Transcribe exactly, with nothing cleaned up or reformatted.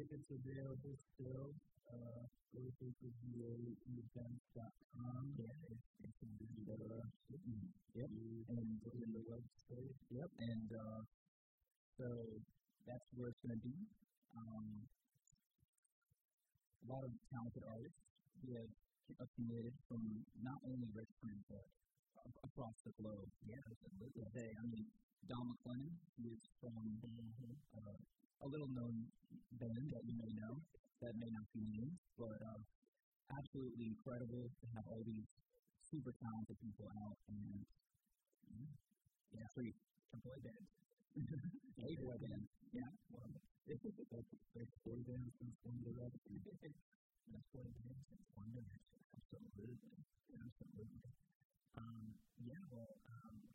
tickets available still. Uh, go to v a events dot com. Yeah, it's indeed. Uh, yep. And go to the website. Yep. And uh, so that's where it's going to be. Um, a lot of talented artists who have accumulated from not only Richmond, but across the globe. Yeah, absolutely. Say, I mean, Don McLennan, who is from uh, a little-known band that you may know, that may not be named, but uh, absolutely incredible to have all these super talented people out, and yeah, free boy band. A boy band. Yeah. Well, it's a boy band since One Direction. That's boy band since One Direction. Absolutely. Absolutely. Um, yeah, well, um,